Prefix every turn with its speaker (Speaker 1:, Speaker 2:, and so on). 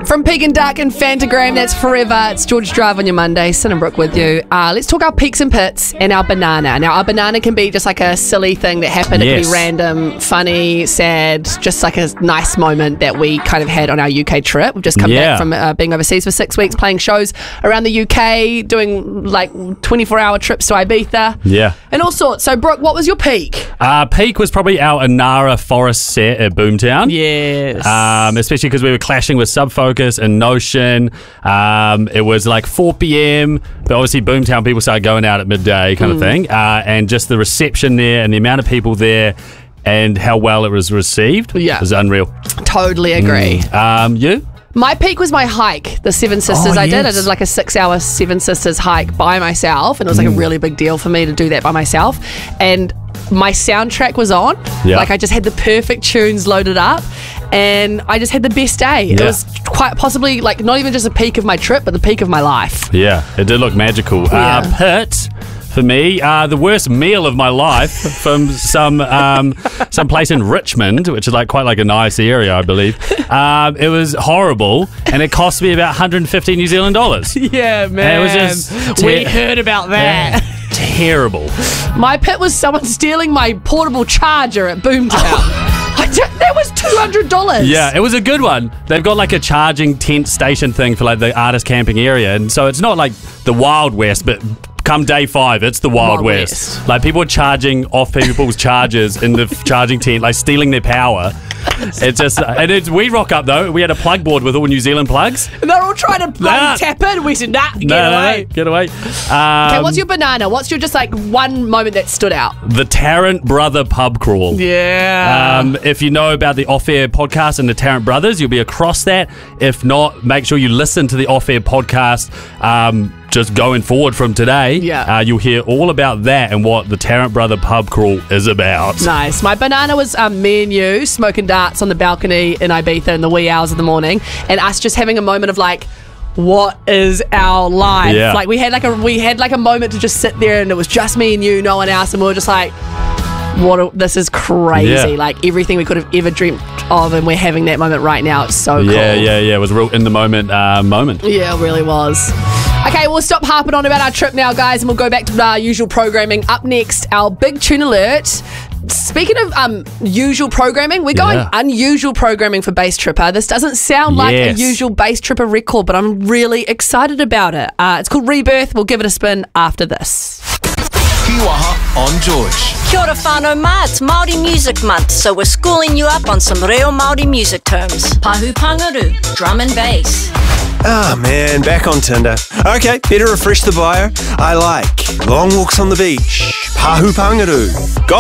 Speaker 1: From Peak and Duck and Fantagram, that's forever. It's George Drive on your Monday. Sin and Brooke with you. Let's talk our peaks and pits and our banana. Now, our banana can be just like a silly thing that happened. It can be random, funny, sad, just like a nice moment that we kind of had on our UK trip. We've just come back from being overseas for 6 weeks, playing shows around the UK, doing like 24-hour trips to Ibiza.
Speaker 2: Yeah.
Speaker 1: And all sorts. So, Brooke, what was your peak?
Speaker 2: Peak was probably our Inara Forest set at Boomtown.
Speaker 1: Yes.
Speaker 2: Especially because we were clashing with Subfocus and Notion. It was like 4 p.m, but obviously Boomtown people started going out at midday kind of thing. And just the reception there and the amount of people there and how well it was received was unreal.
Speaker 1: Totally agree.
Speaker 2: You?
Speaker 1: My peak was my hike, the Seven Sisters. I did like a 6-hour Seven Sisters hike by myself, and it was like a really big deal for me to do that by myself. And my soundtrack was on. Like I just had the perfect tunes loaded up, and I just had the best day. It was quite possibly like not even just a peak of my trip, but the peak of my life. Yeah,
Speaker 2: it did look magical. Pit for me, the worst meal of my life from some place in Richmond, which is like quite like a nice area, I believe. It was horrible, and it cost me about 150 New Zealand dollars.
Speaker 1: Yeah, man.
Speaker 2: And it was just
Speaker 1: we heard about that.
Speaker 2: Terrible.
Speaker 1: My pit was someone stealing my portable charger at Boomtown. That was $200.
Speaker 2: Yeah, it was a good one. They've got like a charging tent station thing for like the artist camping area, and so it's not like the Wild West, but come day 5, it's the Wild West. Like people are charging off people's chargers in the charging tent, like stealing their power. It's just, we rock up though. We had a plug board with all New Zealand plugs.
Speaker 1: And they're all trying to tap in. We said, get away.
Speaker 2: Get away.
Speaker 1: Okay, what's your banana? What's your just like one moment that stood out?
Speaker 2: The Tarrant Brother pub crawl.
Speaker 1: Yeah.
Speaker 2: If you know about the Off-Air podcast and the Tarrant Brothers, you'll be across that. If not, make sure you listen to the Off-Air podcast. Just going forward from today, you'll hear all about that and what the Tarrant Brother pub crawl is about.
Speaker 1: Nice. My banana was me and you smoking darts on the balcony in Ibiza in the wee hours of the morning, and us just having a moment of like, what is our life?
Speaker 2: Yeah.
Speaker 1: Like we had like a moment to just sit there, and it was just me and you, no one else, and we were just like, this is crazy.
Speaker 2: Yeah.
Speaker 1: Like everything we could have ever dreamt of, and we're having that moment right now. It's so cool.
Speaker 2: Yeah. It was a real in the moment moment.
Speaker 1: Yeah, it really was. Okay, we'll stop harping on about our trip now, guys, and we'll go back to our usual programming. Up next, our big tune alert. Speaking of usual programming, we're going unusual programming for Bass Tripper. This doesn't sound like a usual Bass Tripper record, but I'm really excited about it. It's called Rebirth. We'll give it a spin after this.
Speaker 3: Kiwaha on George.
Speaker 4: Kia ora whānau mā, it's Māori Music Month, so we're schooling you up on some real Māori music terms. Pahu Pangaru, drum and bass.
Speaker 3: Ah, man, back on Tinder. Okay, better refresh the bio. I like long walks on the beach, Pahu Pangaru,